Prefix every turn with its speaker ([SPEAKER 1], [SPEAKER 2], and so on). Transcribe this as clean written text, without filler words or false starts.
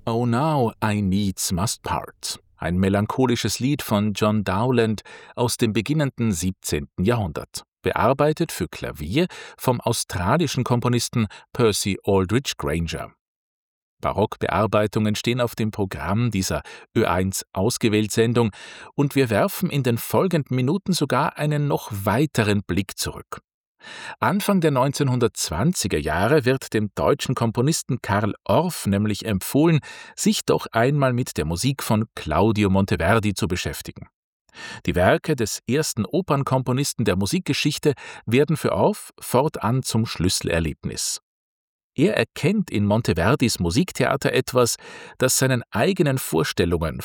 [SPEAKER 1] Oh Now I Needs Must Part, ein melancholisches Lied von John Dowland aus dem beginnenden 17. Jahrhundert, bearbeitet für Klavier vom australischen Komponisten Percy Aldrich Granger. Barockbearbeitungen stehen auf dem Programm dieser Ö1-Ausgewählt-Sendung und wir werfen in den folgenden Minuten sogar einen noch weiteren Blick zurück. Anfang der 1920er Jahre wird dem deutschen Komponisten Carl Orff nämlich empfohlen, sich doch einmal mit der Musik von Claudio Monteverdi zu beschäftigen. Die Werke des ersten Opernkomponisten der Musikgeschichte werden für Orff fortan zum Schlüsselerlebnis. Er erkennt in Monteverdis Musiktheater etwas, das seinen eigenen Vorstellungen